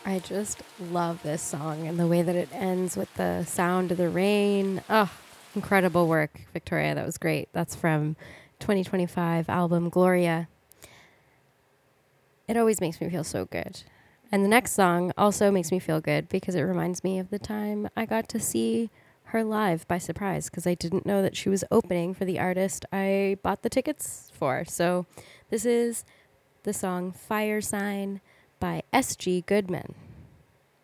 I just love this song and the way that it ends with the sound of the rain. Oh, incredible work, Victoria. That was great. That's from 2025 album Gloria. It always makes me feel so good. And the next song also makes me feel good because it reminds me of the time I got to see her live by surprise because I didn't know that she was opening for the artist I bought the tickets for. So this is the song Fire Sign by S.G. Goodman.